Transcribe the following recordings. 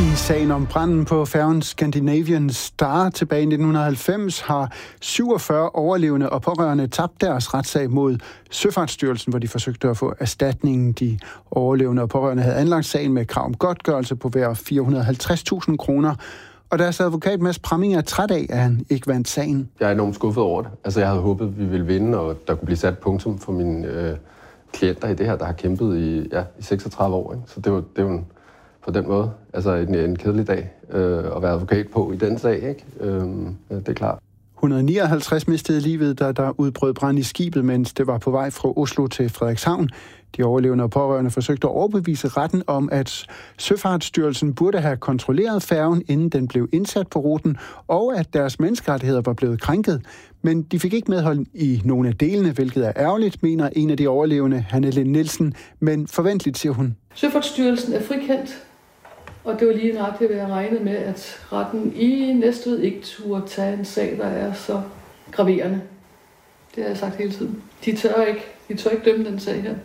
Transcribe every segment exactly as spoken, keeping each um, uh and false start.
I sagen om branden på færgen Scandinavian Star tilbage i nitten halvfems har syvogfyrre overlevende og pårørende tabt deres retssag mod Søfartsstyrelsen, hvor de forsøgte at få erstatningen. De overlevende og pårørende havde anlagt sagen med krav om godtgørelse på hver fire hundrede og halvtreds tusind kroner. Og deres advokat Mads Pramming er træt af, at han ikke vandt sagen. Jeg er enormt skuffet over det. Altså, jeg havde håbet, at vi ville vinde, og der kunne blive sat punktum for mine øh, klienter i det her, der har kæmpet i, ja, i seksogtredive år. Ikke? Så det var, det var en, på den måde altså en, en kedelig dag øh, at være advokat på i den sag. Ikke? Øh, det er klart. et hundrede og nioghalvtreds mistede livet, da der udbrød brand i skibet, mens det var på vej fra Oslo til Frederikshavn. De overlevende og pårørende forsøgte at overbevise retten om, at Søfartsstyrelsen burde have kontrolleret færgen, inden den blev indsat på ruten, og at deres menneskerettigheder var blevet krænket. Men de fik ikke medhold i nogle af delene, hvilket er ærgerligt, mener en af de overlevende, Hanne Lind Nielsen. Men forventeligt, siger hun. Søfartsstyrelsen er frikendt, og det var lige nøjagtigt, hvad jeg regnede med, at retten i Næstved ikke turde tage en sag, der er så graverende. Det har jeg sagt hele tiden. De tør ikke, de tør ikke dømme den sag her.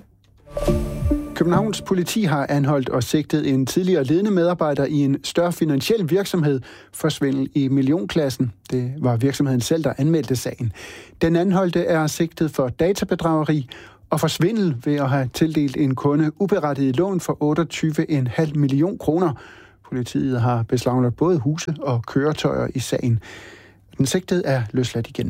Københavns politi har anholdt og sigtet en tidligere ledende medarbejder i en større finansiel virksomhed for svindel i millionklassen. Det var virksomheden selv, der anmeldte sagen. Den anholdte er sigtet for databedrageri og for svindel ved at have tildelt en kunde uberettiget lån for otteogtyve komma fem million kroner. Politiet har beslaglagt både huse og køretøjer i sagen. Den sigtede er løsladt igen.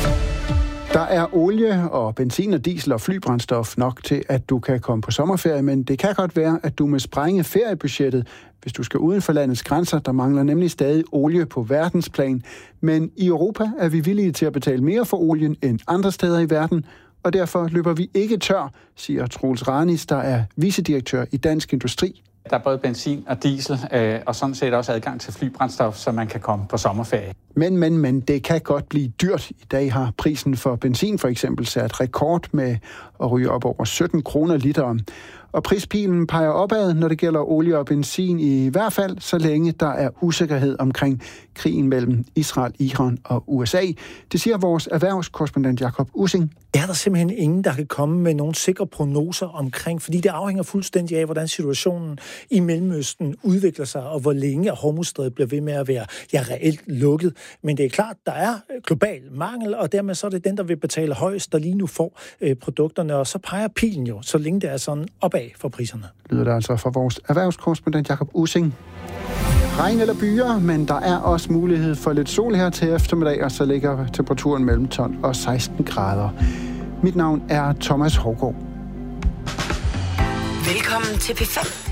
Der er olie og benzin og diesel og flybrændstof nok til, at du kan komme på sommerferie, men det kan godt være, at du må sprænge feriebudgettet, hvis du skal uden for landets grænser. Der mangler nemlig stadig olie på verdensplan. Men i Europa er vi villige til at betale mere for olien end andre steder i verden, og derfor løber vi ikke tør, siger Troels Ranis, der er vicedirektør i Dansk Industri. Der er både benzin og diesel, øh, og sådan set også adgang til flybrændstof, så man kan komme på sommerferie. Men, men, men det kan godt blive dyrt. I dag har prisen for benzin for eksempel sat rekord med at ryge op over sytten kroner literen. Og prispilen peger opad, når det gælder olie og benzin, i hvert fald så længe der er usikkerhed omkring krigen mellem Israel, Iran og U S A. Det siger vores erhvervskorrespondent Jakob Ussing. Er der simpelthen ingen, der kan komme med nogle sikre prognoser omkring, fordi det afhænger fuldstændig af, hvordan situationen i Mellemøsten udvikler sig, og hvor længe Hormuzstrædet bliver ved med at være ja, reelt lukket. Men det er klart, der er global mangel, og dermed så er det den, der vil betale højst, der lige nu får øh, produkterne, og så peger pilen jo, så længe det er sådan opad for priserne. Lyder det altså fra vores erhvervskorrespondent Jakob Ussing. Regn eller byer, men der er også mulighed for lidt sol her til eftermiddag, og så ligger temperaturen mellem tolv og seksten grader. Mit navn er Thomas Hovgaard. Velkommen til P fem.